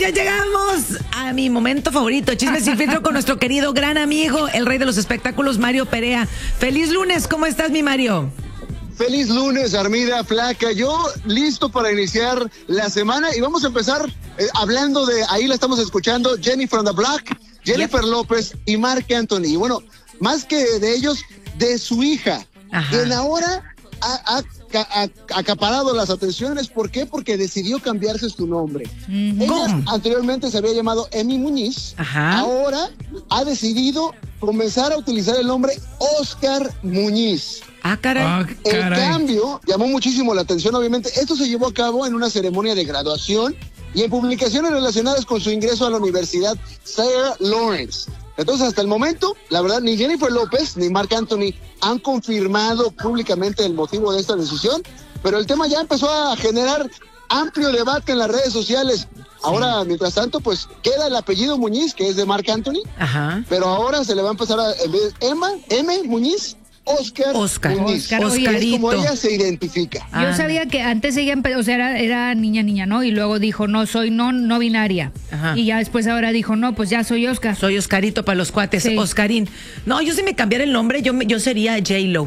ya llegamos a mi momento favorito, Chismes sin filtro con nuestro querido gran amigo, el rey de los espectáculos, Mario Perea. Feliz lunes, ¿cómo estás, mi Mario? Feliz lunes, Armida, Flaca. Yo listo para iniciar la semana y vamos a empezar hablando de, ahí la estamos escuchando, Jennifer on the Block, Jennifer López y Marc Anthony. Y bueno, más que de ellos, de su hija, quien ahora ha acaparado las atenciones. ¿Por qué? Porque decidió cambiarse su nombre. Ella anteriormente se había llamado Emi Muñiz. Ahora ha decidido comenzar a utilizar el nombre Oscar Muñiz. Caray. El cambio llamó muchísimo la atención, obviamente. Esto se llevó a cabo en una ceremonia de graduación y en publicaciones relacionadas con su ingreso a la Universidad Sarah Lawrence. Entonces, hasta el momento, la verdad, ni Jennifer López ni Marc Anthony han confirmado públicamente el motivo de esta decisión, pero el tema ya empezó a generar amplio debate en las redes sociales. Ahora, mientras tanto, pues queda el apellido Muñiz, que es de Marc Anthony, pero ahora se le va a empezar a, en vez de M Muñiz, Oscar Muñiz, Oscarito. Es como ella se identifica. Yo sabía que antes ella o sea, era niña, ¿no? Y luego dijo, no, soy no binaria. Y ya después ahora dijo, no, pues ya soy Oscar. Soy Oscarito para los cuates, Oscarín. No, yo si me cambiara el nombre, yo sería J-Lo.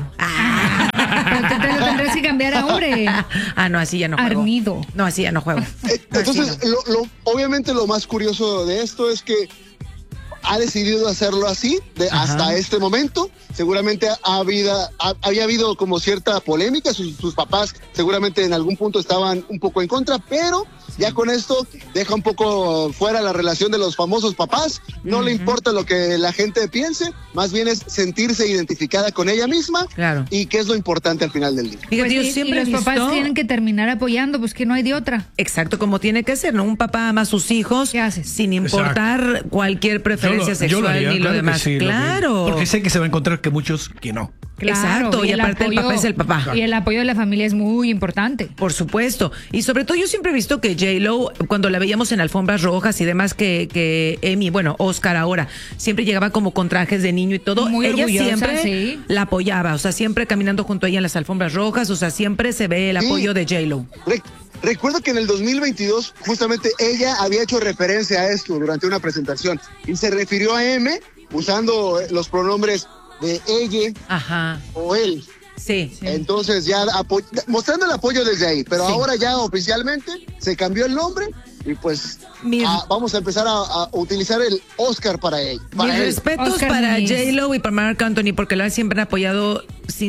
Pero te lo tendrás que cambiar a hombre. No, así ya no juego. Armido. No, así ya no juego. Entonces, obviamente lo más curioso de esto es que ha decidido hacerlo así hasta este momento. Seguramente había habido como cierta polémica. Sus papás seguramente en algún punto estaban un poco en contra, pero ya con esto deja un poco fuera la relación de los famosos papás. No le importa lo que la gente piense, más bien es sentirse identificada con ella misma. Claro. Y qué es lo importante al final del día. Fíjate, yo siempre y los papás tienen que terminar apoyando, pues que no hay de otra. Exacto, como tiene que ser, ¿no? Un papá ama a sus hijos sin importar cualquier preferencia sexual ni lo demás. Sí, claro. Porque sé que se va a encontrar que muchos que no. Claro, exacto, y aparte el papá es el papá. Y el apoyo de la familia es muy importante. Por supuesto. Y sobre todo yo siempre he visto que J-Lo, cuando la veíamos en alfombras rojas y demás, que Emi, bueno, Oscar ahora, siempre llegaba como con trajes de niño y todo. Muy ella orgullosa, siempre la apoyaba, o sea, siempre caminando junto a ella en las alfombras rojas, o sea, siempre se ve el apoyo de J-Lo. Recuerdo que en el 2022 justamente ella había hecho referencia a esto durante una presentación y se refirió a M usando los pronombres de ella o él. Sí. Entonces ya mostrando el apoyo desde ahí, pero ahora ya oficialmente se cambió el nombre y pues vamos a empezar a utilizar el Oscar para él. Mis respetos Oscar para Muñiz. J-Lo y para Marc Anthony, porque lo siempre han apoyado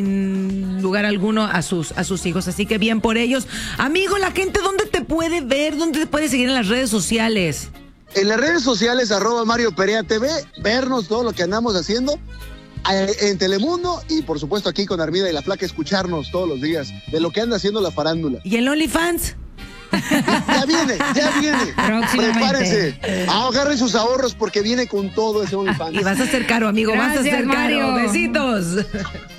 sin lugar alguno a sus hijos, así que bien por ellos. Amigo, la gente, ¿dónde te puede ver? ¿Dónde te puede seguir en las redes sociales? En las redes sociales, @Mario Perea TV, vernos todo lo que andamos haciendo en Telemundo y por supuesto aquí con Armida y la Flaca, escucharnos todos los días de lo que anda haciendo la farándula. ¿Y el OnlyFans? Ya viene. Prepárense. Agarren sus ahorros porque viene con todo ese OnlyFans. Y vas a ser caro, amigo. Gracias, vas a ser caro. Mario. Besitos.